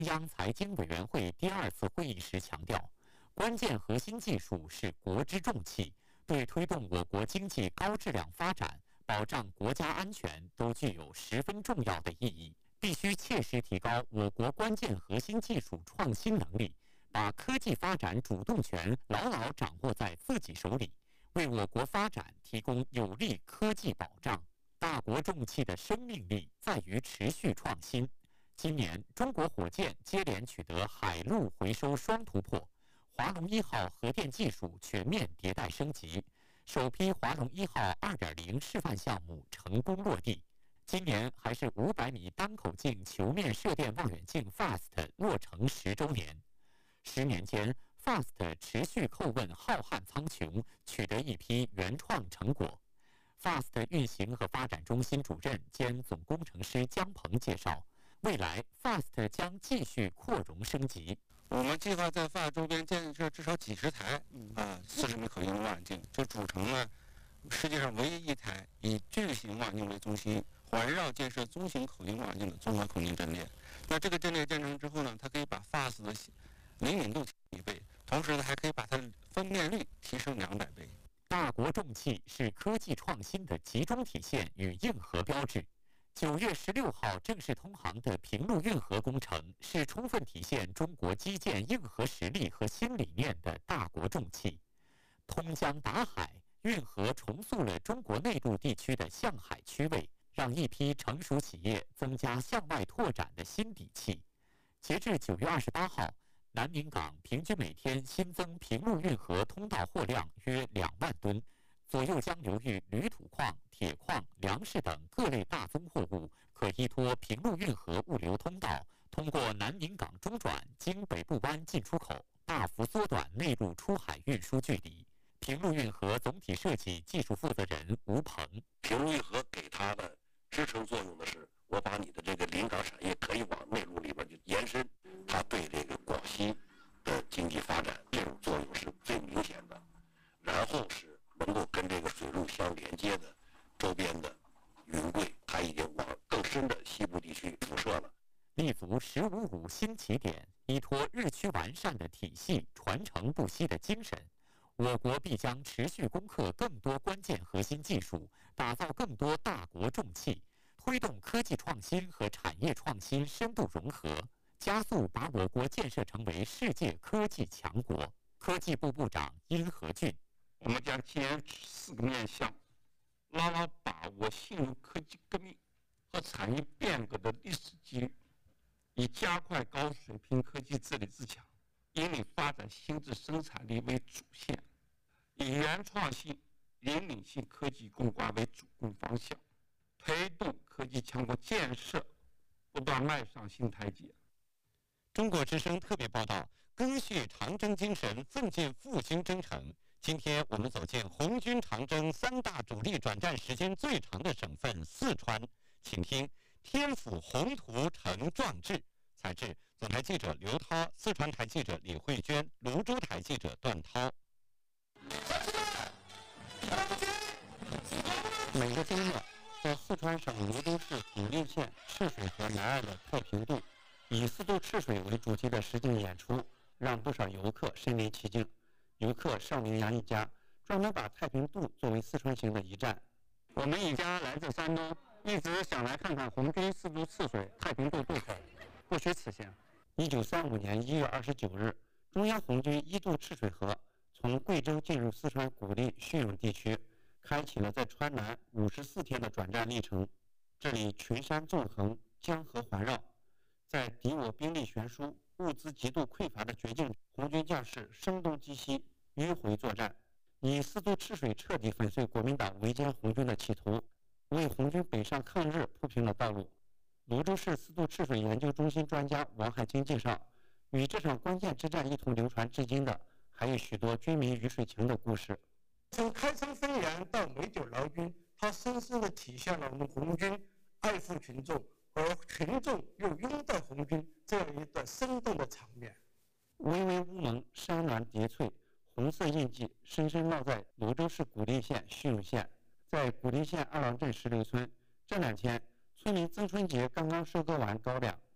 中央财经委员会第2次会议时强调，关键核心技术是国之重器，对推动我国经济高质量发展、保障国家安全都具有十分重要的意义。必须切实提高我国关键核心技术创新能力，把科技发展主动权牢牢掌握在自己手里，为我国发展提供有力科技保障。大国重器的生命力在于持续创新。今年，中国火箭接连取得海陆回收双突破，华龙1号核电技术全面迭代升级，首批华龙1号 2.0 示范项目成功落地。今年还是500米单口径球面射电望远镜 FAST 落成10周年。10年间 ，FAST 持续叩问浩瀚苍穹，取得一批原创成果。FAST 运行和发展中心主任兼总工程师姜鹏介绍，未来 FAST 将继续扩容升级。 我们计划在 FAST 周边建设至少几十台40米口径望远镜，就组成了世界上唯一一台以巨型望远镜为中心，环绕建设中型口径望远镜的综合口径阵列。那这个阵列建成之后呢，它可以把 FAST 的灵敏度提1倍，同时呢还可以把它的分辨率提升200倍。 大国重器是科技创新的集中体现与硬核标志。9月16号正式通航的平陆运河工程是充分体现中国基建硬核实力和新理念的大国重器。通江达海，运河重塑了中国内陆地区的向海区位，让一批成熟企业增加向外拓展的新底气。截至9月28号，南宁港平均每天新增平陆运河通道货量约2万吨，左右江流域铝土矿、铁矿、粮食等各类大宗货物可依托平陆运河物流通道，通过南宁港中转经北部湾进出口，大幅缩短内陆出海运输距离。平陆运河总体设计技术负责人吴鹏： 平陆运河给它的支撑作用的是，我把你的这个临港产业可以往内陆里边去延伸，它对这个广西的经济发展这种作用是最明显的。然后是能够跟这个水路相连接的周边的云贵，它已经往更深的西部地区辐射了。 立足“15+5”新起点，依托日趋完善的体系、传承不息的精神，我国必将持续攻克更多关键核心技术，打造更多大国重器，推动科技创新和产业创新深度融合，加速把我国建设成为世界科技强国。科技部部长殷和俊： 我们将坚持4个面向，牢牢把握新入科技革命和产业变革的历史机遇，以加快高水平科技治理自强，引领发展新质生产力为主线，以原创性、引领性科技攻关为主攻方向，推动科技强国建设不断迈上新台阶。 中国之声特别报道：赓续长征精神，奋进复兴征程。今天我们走进红军长征3大主力转战时间最长的省份四川，请听天府宏图成壮志。采制总台记者刘涛，四川台记者李慧娟，泸州台记者段涛。每个周末，在四川省泸州市古蔺县赤水河南岸的太平渡，以四渡赤水为主题的实景演出，让不少游客身临其境。游客邵明阳一家专门把太平渡作为四川行的一站。我们一家来自山东，一直想来看看红军四渡赤水太平渡渡口，不虚此行。1935年1月29日，中央红军一渡赤水河，从贵州进入四川古蔺叙永地区，开启了在川南54天的转战历程。这里群山纵横，江河环绕，在敌我兵力悬殊、物资极度匮乏的绝境，红军将士声东击西，迂回作战，以四渡赤水彻底粉碎国民党围歼红军的企图，为红军北上抗日铺平了道路。泸州市四渡赤水研究中心专家王海清介绍，与这场关键之战一同流传至今的，还有许多军民鱼水情的故事。 从开山分园到美酒劳军，它深深地体现了我们红军爱护群众，而群众又拥戴红军这样一段生动的场面。 巍巍乌蒙，山峦叠翠，红色印记深深烙在泸州市古蔺县叙永县。在古蔺县二郎镇石榴村，这2天村民曾春节刚刚收割完高粱，